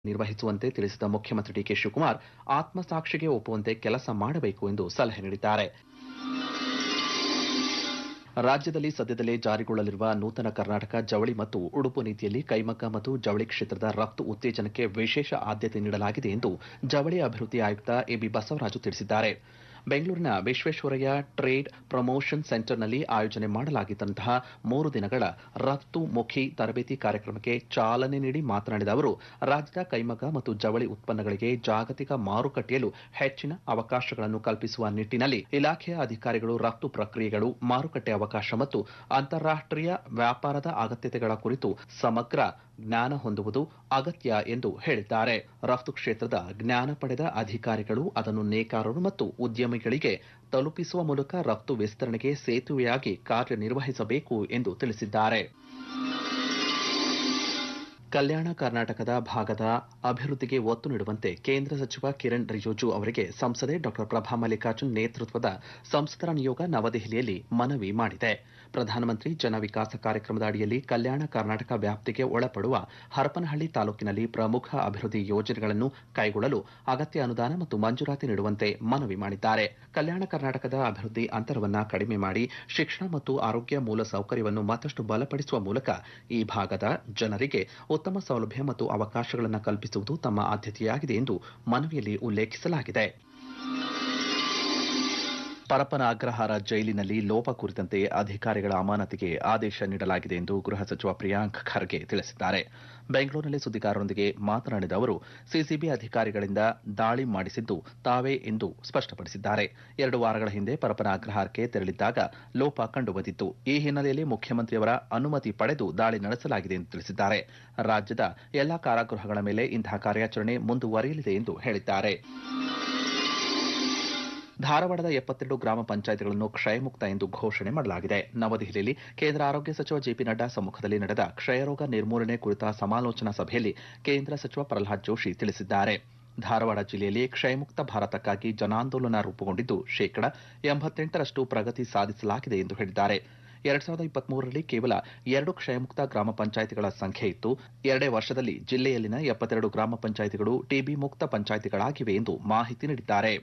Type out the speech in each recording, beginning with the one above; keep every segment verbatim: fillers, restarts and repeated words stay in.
ನಿರ್ವಹಿಸುವಂತೆ ತಿಳಿಸಿದ ಮುಖ್ಯಮಂತ್ರಿ ಡಿಕೆ ಶಿವಕುಮಾರ್ ಆತ್ಮಸಾಕ್ಷಿಗೆ ಒಪ್ಪುವಂತೆ ಕೆಲಸ ಮಾಡಬೇಕು ಎಂದು ಸಲಹೆ ನೀಡಿದ್ದಾರೆ. ರಾಜ್ಯದಲ್ಲಿ ಸದ್ಯದಲ್ಲೇ ಜಾರಿಗೊಳ್ಳಲಿರುವ ನೂತನ ಕರ್ನಾಟಕ ಜವಳಿ ಮತ್ತು ಉಡುಪು ನೀತಿಯಲ್ಲಿ ಕೈಮಗ್ಗ ಮತ್ತು ಜವಳಿ ಕ್ಷೇತ್ರದ ರಫ್ತು ಉತ್ತೇಜನಕ್ಕೆ ವಿಶೇಷ ಆದ್ಯತೆ ನೀಡಲಾಗಿದೆ ಎಂದು ಜವಳಿ ಅಭಿವೃದ್ಧಿ ಆಯುಕ್ತ ಎಬಿ ಬಸವರಾಜು ತಿಳಿಸಿದ್ದಾರೆ. ಬೆಂಗಳೂರಿನ ವಿಶ್ವೇಶ್ವರಯ್ಯ ಟ್ರೇಡ್ ಪ್ರಮೋಷನ್ ಸೆಂಟರ್ನಲ್ಲಿ ಆಯೋಜನೆ ಮಾಡಲಾಗಿದ್ದಂತಹ ಮೂರು ದಿನಗಳ ರಫ್ತು ಮುಖಿ ತರಬೇತಿ ಕಾರ್ಯಕ್ರಮಕ್ಕೆ ಚಾಲನೆ ನೀಡಿ ಮಾತನಾಡಿದ ಅವರು, ರಾಜ್ಯದ ಕೈಮಗ್ಗ ಮತ್ತು ಜವಳಿ ಉತ್ಪನ್ನಗಳಿಗೆ ಜಾಗತಿಕ ಮಾರುಕಟ್ಟೆಯಲ್ಲೂ ಹೆಚ್ಚಿನ ಅವಕಾಶಗಳನ್ನು ಕಲ್ಪಿಸುವ ನಿಟ್ಟಿನಲ್ಲಿ ಇಲಾಖೆಯ ಅಧಿಕಾರಿಗಳು ರಫ್ತು ಪ್ರಕ್ರಿಯೆಗಳು, ಮಾರುಕಟ್ಟೆ ಅವಕಾಶ ಮತ್ತು ಅಂತಾರಾಷ್ಟೀಯ ವ್ಯಾಪಾರದ ಅಗತ್ಯತೆಗಳ ಕುರಿತು ಸಮಗ್ರ ಜ್ಞಾನ ಹೊಂದುವುದು ಅಗತ್ಯ ಎಂದು ಹೇಳಿದ್ದಾರೆ. ರಫ್ತು ಕ್ಷೇತ್ರದ ಜ್ಞಾನ ಪಡೆದ ಅಧಿಕಾರಿಗಳು ಅದನ್ನು ನೇಕಾರರು ಮತ್ತು ಉದ್ಯಮಿಗಳಿಗೆ ತಲುಪಿಸುವ ಮೂಲಕ ರಫ್ತು ವಿಸ್ತರಣೆಗೆ ಸೇತುವೆಯಾಗಿ ಕಾರ್ಯನಿರ್ವಹಿಸಬೇಕು ಎಂದು ತಿಳಿಸಿದ್ದಾರೆ. ಕಲ್ಯಾಣ ಕರ್ನಾಟಕದ ಭಾಗದ ಅಭಿವೃದ್ಧಿಗೆ ಒತ್ತು ನೀಡುವಂತೆ ಕೇಂದ್ರ ಸಚಿವ ಕಿರಣ್ ರಿಜಿಜು ಅವರಿಗೆ ಸಂಸದೆ ಡಾ ಪ್ರಭಾ ಮಲ್ಲಿಕಾರ್ಜುನ್ ನೇತೃತ್ವದ ಸಂಸದರ ನಿಯೋಗ ನವದೆಹಲಿಯಲ್ಲಿ ಮನವಿ ಮಾಡಿದೆ. ಪ್ರಧಾನಮಂತ್ರಿ ಜನ ವಿಕಾಸ ಕಾರ್ಯಕ್ರಮದ ಅಡಿಯಲ್ಲಿ ಕಲ್ಯಾಣ ಕರ್ನಾಟಕ ವ್ಯಾಪ್ತಿಗೆ ಒಳಪಡುವ ಹರಪನಹಳ್ಳಿ ತಾಲೂಕಿನಲ್ಲಿ ಪ್ರಮುಖ ಅಭಿವೃದ್ಧಿ ಯೋಜನೆಗಳನ್ನು ಕೈಗೊಳ್ಳಲು ಅಗತ್ಯ ಅನುದಾನ ಮತ್ತು ಮಂಜೂರಾತಿ ನೀಡುವಂತೆ ಮನವಿ ಮಾಡಿದ್ದಾರೆ. ಕಲ್ಯಾಣ ಕರ್ನಾಟಕದ ಅಭಿವೃದ್ಧಿ ಅಂತರವನ್ನು ಕಡಿಮೆ ಮಾಡಿ ಶಿಕ್ಷಣ ಮತ್ತು ಆರೋಗ್ಯ ಮೂಲ ಸೌಕರ್ಯವನ್ನು ಮತ್ತಷ್ಟು ಬಲಪಡಿಸುವ ಮೂಲಕ ಈ ಭಾಗದ ಜನರಿಗೆ ಉತ್ತಮ ಸೌಲಭ್ಯ ಮತ್ತು ಅವಕಾಶಗಳನ್ನು ಕಲ್ಪಿಸುವುದು ತಮ್ಮ ಆದ್ಯತೆಯಾಗಿದೆ ಎಂದು ಮನವಿಯಲ್ಲಿ ಉಲ್ಲೇಖಿಸಲಾಗಿದೆ. ಪರಪ್ಪನ ಅಗ್ರಹಾರ ಜೈಲಿನಲ್ಲಿ ಲೋಪ ಕುರಿತಂತೆ ಅಧಿಕಾರಿಗಳ ಅಮಾನತಿಗೆ ಆದೇಶ ನೀಡಲಾಗಿದೆ ಎಂದು ಗೃಹ ಸಚಿವ ಪ್ರಿಯಾಂಕ್ ಖರ್ಗೆ ತಿಳಿಸಿದ್ದಾರೆ. ಬೆಂಗಳೂರಿನಲ್ಲಿ ಸುದ್ದಿಗಾರರೊಂದಿಗೆ ಮಾತನಾಡಿದ ಅವರು, ಸಿಸಿಬಿ ಅಧಿಕಾರಿಗಳಿಂದ ದಾಳಿ ಮಾಡಿಸಿದ್ದು ತಾವೇ ಎಂದು ಸ್ಪಷ್ಟಪಡಿಸಿದ್ದಾರೆ. ಎರಡು ವಾರಗಳ ಹಿಂದೆ ಪರಪ್ಪನ ಅಗ್ರಹಾರಕ್ಕೆ ತೆರಳಿದ್ದಾಗ ಲೋಪ ಕಂಡುಬಂದಿತ್ತು. ಈ ಹಿನ್ನೆಲೆಯಲ್ಲಿ ಮುಖ್ಯಮಂತ್ರಿಯವರ ಅನುಮತಿ ಪಡೆದು ದಾಳಿ ನಡೆಸಲಾಗಿದೆ ಎಂದು ತಿಳಿಸಿದ್ದಾರೆ. ರಾಜ್ಯದ ಎಲ್ಲಾ ಕಾರಾಗೃಹಗಳ ಮೇಲೆ ಇಂತಹ ಕಾರ್ಯಾಚರಣೆ ಮುಂದುವರಿಯಲಿದೆ ಎಂದು ಹೇಳಿದ್ದಾರೆ. ಧಾರವಾಡದ ಎಪ್ಪತ್ತೆರಡು ಗ್ರಾಮ ಪಂಚಾಯಿತಿಗಳನ್ನು ಕ್ಷಯಮುಕ್ತ ಎಂದು ಘೋಷಣೆ ಮಾಡಲಾಗಿದೆ. ನವದೆಹಲಿಯಲ್ಲಿ ಕೇಂದ್ರ ಆರೋಗ್ಯ ಸಚಿವ ಜೆಪಿ ನಡ್ಡಾ ಸಮ್ಮುಖದಲ್ಲಿ ನಡೆದ ಕ್ಷಯರೋಗ ನಿರ್ಮೂಲನೆ ಕುರಿತ ಸಮಾಲೋಚನಾ ಸಭೆಯಲ್ಲಿ ಕೇಂದ್ರ ಸಚಿವ ಪ್ರಹ್ಲಾದ್ ಜೋಶಿ ತಿಳಿಸಿದ್ದಾರೆ. ಧಾರವಾಡ ಜಿಲ್ಲೆಯಲ್ಲಿ ಕ್ಷಯಮುಕ್ತ ಭಾರತಕ್ಕಾಗಿ ಜನಾಂದೋಲನ ರೂಪುಗೊಂಡಿದ್ದು ಶೇಕಡ ಎಂಬತ್ತೆಂಟರಷ್ಟು ಪ್ರಗತಿ ಸಾಧಿಸಲಾಗಿದೆ ಎಂದು ಹೇಳಿದ್ದಾರೆ. ಎರಡ್ ಸಾವಿರದ ಇಪ್ಪತ್ಮೂರರಲ್ಲಿ ಕೇವಲ ಎರಡು ಕ್ಷಯಮುಕ್ತ ಗ್ರಾಮ ಪಂಚಾಯಿತಿಗಳ ಸಂಖ್ಯೆ ಇತ್ತು. ಎರಡೇ ವರ್ಷದಲ್ಲಿ ಜಿಲ್ಲೆಯಲ್ಲಿನ ಎಪ್ಪತ್ತೆರಡು ಗ್ರಾಮ ಪಂಚಾಯಿತಿಗಳು ಟಿಬಿ ಮುಕ್ತ ಪಂಚಾಯಿತಿಗಳಾಗಿವೆ ಎಂದು ಮಾಹಿತಿ ನೀಡಿದ್ದಾರೆ.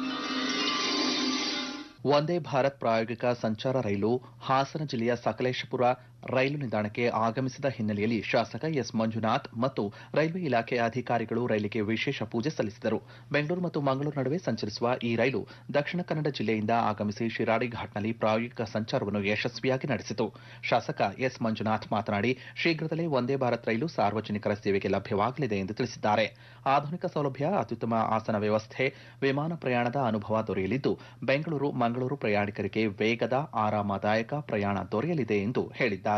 ವಂದೇ ಭಾರತ್ ಪ್ರಾಯೋಗಿಕ ಸಂಚಾರ ರೈಲು ಹಾಸನ ಜಿಲ್ಲೆಯ ಸಕಲೇಶಪುರ ರೈಲು ನಿಲ್ದಾಣಕ್ಕೆ ಆಗಮಿಸಿದ ಹಿನ್ನೆಲೆಯಲ್ಲಿ ಶಾಸಕ ಎಸ್ ಮಂಜುನಾಥ್ ಮತ್ತು ರೈಲ್ವೆ ಇಲಾಖೆಯ ಅಧಿಕಾರಿಗಳು ರೈಲಿಗೆ ವಿಶೇಷ ಪೂಜೆ ಸಲ್ಲಿಸಿದರು. ಬೆಂಗಳೂರು ಮತ್ತು ಮಂಗಳೂರು ನಡುವೆ ಸಂಚರಿಸುವ ಈ ರೈಲು ದಕ್ಷಿಣ ಕನ್ನಡ ಜಿಲ್ಲೆಯಿಂದ ಆಗಮಿಸಿ ಶಿರಾಡಿ ಘಾಟ್ನಲ್ಲಿ ಪ್ರಾಯೋಗಿಕ ಸಂಚಾರವನ್ನು ಯಶಸ್ವಿಯಾಗಿ ನಡೆಸಿತು. ಶಾಸಕ ಎಸ್ ಮಂಜುನಾಥ್ ಮಾತನಾಡಿ, ಶೀಘ್ರದಲ್ಲೇ ವಂದೇ ಭಾರತ್ ರೈಲು ಸಾರ್ವಜನಿಕರ ಸೇವೆಗೆ ಲಭ್ಯವಾಗಲಿದೆ ಎಂದು ತಿಳಿಸಿದ್ದಾರೆ. ಆಧುನಿಕ ಸೌಲಭ್ಯ, ಅತ್ಯುತ್ತಮ ಆಸನ ವ್ಯವಸ್ಥೆ, ವಿಮಾನ ಪ್ರಯಾಣದ ಅನುಭವ ದೊರೆಯಲಿದ್ದು ಬೆಂಗಳೂರು ಮಂಗಳೂರು ಪ್ರಯಾಣಿಕರಿಗೆ ವೇಗದ ಆರಾಮದಾಯಕ ಪ್ರಯಾಣ ದೊರೆಯಲಿದೆ ಎಂದು ಹೇಳಿದ್ದಾರೆ.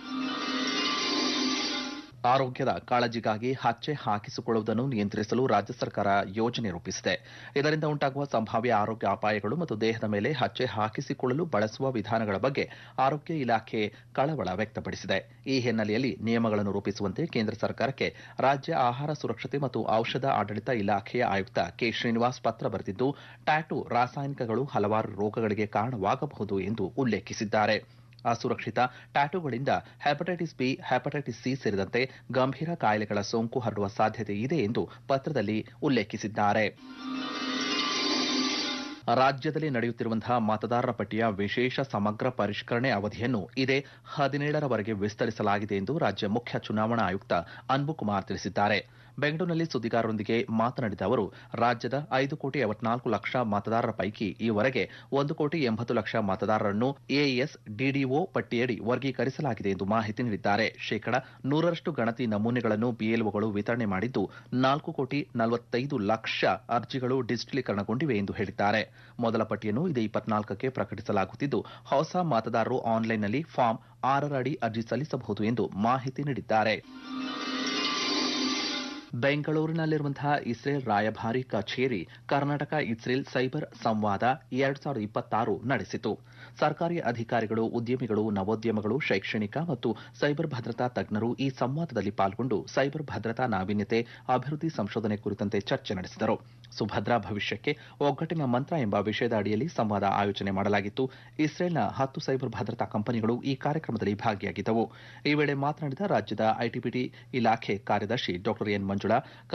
ಆರೋಗ್ಯದ ಕಾಳಜಿಗಾಗಿ ಹಚ್ಚೆ ಹಾಕಿಸಿಕೊಳ್ಳುವುದನ್ನು ನಿಯಂತ್ರಿಸಲು ರಾಜ್ಯ ಸರ್ಕಾರ ಯೋಜನೆ ರೂಪಿಸಿದೆ. ಇದರಿಂದ ಉಂಟಾಗುವ ಸಂಭಾವ್ಯ ಆರೋಗ್ಯ ಅಪಾಯಗಳು ಮತ್ತು ದೇಹದ ಮೇಲೆ ಹಚ್ಚೆ ಹಾಕಿಸಿಕೊಳ್ಳಲು ಬಳಸುವ ವಿಧಾನಗಳ ಬಗ್ಗೆ ಆರೋಗ್ಯ ಇಲಾಖೆ ಕಳವಳ ವ್ಯಕ್ತಪಡಿಸಿದೆ. ಈ ಹಿನ್ನೆಲೆಯಲ್ಲಿ ನಿಯಮಗಳನ್ನು ರೂಪಿಸುವಂತೆ ಕೇಂದ್ರ ಸರ್ಕಾರಕ್ಕೆ ರಾಜ್ಯ ಆಹಾರ ಸುರಕ್ಷತೆ ಮತ್ತು ಔಷಧ ಆಡಳಿತ ಇಲಾಖೆಯ ಆಯುಕ್ತ ಕೆ ಶ್ರೀನಿವಾಸ್ ಪತ್ರ ಬರೆದಿದ್ದು, ಟ್ಯಾಟೂ ರಾಸಾಯನಿಕಗಳು ಹಲವಾರು ರೋಗಗಳಿಗೆ ಕಾರಣವಾಗಬಹುದು ಎಂದು ಉಲ್ಲೇಖಿಸಿದ್ದಾರೆ. ಅಸುರಕ್ಷಿತ ಟ್ಯಾಟೂಗಳಿಂದ ಹೆಪಟೈಟಿಸ್ ಬಿ, ಹೆಪಟೈಟಿಸ್ ಸಿ ಸೇರಿದಂತೆ ಗಂಭೀರ ಕಾಯಿಲೆಗಳ ಸೋಂಕು ಹರಡುವ ಸಾಧ್ಯತೆ ಇದೆ ಎಂದು ಪತ್ರದಲ್ಲಿ ಉಲ್ಲೇಖಿಸಿದ್ದಾರೆ. ರಾಜ್ಯದಲ್ಲಿ ನಡೆಯುತ್ತಿರುವಂತಹ ಮತದಾರರ ಪಟ್ಟಿಯ ವಿಶೇಷ ಸಮಗ್ರ ಪರಿಷ್ಕರಣೆ ಅವಧಿಯನ್ನು ಇದೇ ಹದಿನೇಳರವರೆಗೆ ವಿಸ್ತರಿಸಲಾಗಿದೆ ಎಂದು ರಾಜ್ಯ ಮುಖ್ಯ ಚುನಾವಣಾ ಆಯುಕ್ತ ಅನ್ಬುಕುಮಾರ್ ತಿಳಿಸಿದ್ದಾರೆ. ಬೆಂಗಳೂರಿನಲ್ಲಿ ಸುದ್ದಿಗಾರರೊಂದಿಗೆ ಮಾತನಾಡಿದ ಅವರು, ರಾಜ್ಯದ ಐದು ಕೋಟಿ ಐವತ್ನಾಲ್ಕು ಲಕ್ಷ ಮತದಾರರ ಪೈಕಿ ಈವರೆಗೆ ಒಂದು ಕೋಟಿ ಎಂಬತ್ತು ಲಕ್ಷ ಮತದಾರರನ್ನು ಎಎಸ್ ಡಿಡಿಒ ಪಟ್ಟಿಯಡಿ ವರ್ಗೀಕರಿಸಲಾಗಿದೆ ಎಂದು ಮಾಹಿತಿ ನೀಡಿದ್ದಾರೆ. ಶೇಕಡ ನೂರರಷ್ಟು ಗಣತಿ ನಮೂನೆಗಳನ್ನು ಬಿಎಲ್ಒಗಳು ವಿತರಣೆ ಮಾಡಿದ್ದು, ನಾಲ್ಕು ಕೋಟಿ ನಲವತ್ತೈದು ಲಕ್ಷ ಅರ್ಜಿಗಳು ಡಿಜಿಟಲೀಕರಣಗೊಂಡಿವೆ ಎಂದು ಹೇಳಿದ್ದಾರೆ. ಮೊದಲ ಪಟ್ಟಿಯನ್ನು ಇದೇ ಇಪ್ಪತ್ನಾಲ್ಕಕ್ಕೆ ಪ್ರಕಟಿಸಲಾಗುತ್ತಿದ್ದು, ಹೊಸ ಮತದಾರರು ಆನ್ಲೈನ್ನಲ್ಲಿ ಫಾರ್ಮ್ ಆರರ ಅಡಿ ಅರ್ಜಿ ಸಲ್ಲಿಸಬಹುದು ಎಂದು ಮಾಹಿತಿ ನೀಡಿದ್ದಾರೆ. ಬೆಂಗಳೂರಿನಲ್ಲಿರುವಂತಹ ಇಸ್ರೇಲ್ ರಾಯಭಾರಿ ಕಚೇರಿ ಕರ್ನಾಟಕ ಇಸ್ರೇಲ್ ಸೈಬರ್ ಸಂವಾದ ಎರಡ್ ಸಾವಿರದ ಇಪ್ಪತ್ತಾರು ನಡೆಸಿತು. ಸರ್ಕಾರಿ ಅಧಿಕಾರಿಗಳು, ಉದ್ಯಮಿಗಳು, ನವೋದ್ಯಮಗಳು, ಶೈಕ್ಷಣಿಕ ಮತ್ತು ಸೈಬರ್ ಭದ್ರತಾ ತಜ್ಞರು ಈ ಸಂವಾದದಲ್ಲಿ ಪಾಲ್ಗೊಂಡು ಸೈಬರ್ ಭದ್ರತಾ ನಾವೀನ್ಯತೆ, ಅಭಿವೃದ್ಧಿ ಸಂಶೋಧನೆ ಕುರಿತಂತೆ ಚರ್ಚೆ ನಡೆಸಿದರು. ಸುಭದ್ರ ಭವಿಷ್ಯಕ್ಕೆ ಒಗ್ಗಟ್ಟಿನ ಮಂತ್ರ ಎಂಬ ವಿಷಯದ ಅಡಿಯಲ್ಲಿ ಸಂವಾದ ಆಯೋಜನೆ ಮಾಡಲಾಗಿತ್ತು. ಇಸ್ರೇಲ್ನ ಹತ್ತು ಸೈಬರ್ ಭದ್ರತಾ ಕಂಪನಿಗಳು ಈ ಕಾರ್ಯಕ್ರಮದಲ್ಲಿ ಭಾಗಿಯಾಗಿದ್ದವು. ಈ ವೇಳೆ ಮಾತನಾಡಿದ ರಾಜ್ಯದ ಐಟಿಬಿಟಿ ಇಲಾಖೆ ಕಾರ್ಯದರ್ಶಿ ಡಾ ಎನ್ ಮಂಜುಳಾ,